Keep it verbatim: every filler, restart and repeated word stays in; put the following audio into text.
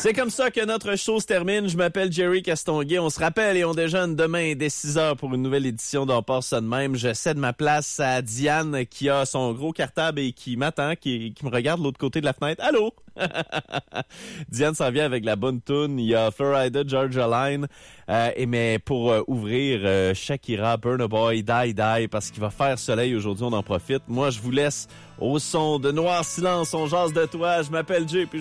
C'est comme ça que notre show se termine. Je m'appelle Jerry Castonguay. On se rappelle et on déjeune demain dès six heures pour une nouvelle édition d'On passe ça de même. Je cède ma place à Diane qui a son gros cartable et qui m'attend, qui, qui me regarde de l'autre côté de la fenêtre. Allô? Diane s'en vient avec la bonne toune. Il y a Florida Georgia Line. Euh, et mais pour euh, ouvrir, euh, Shakira, Burna Boy, Die Die, parce qu'il va faire soleil aujourd'hui, on en profite. Moi, je vous laisse au son de Noir Silence. On jase de toi. Je m'appelle Jay. Puis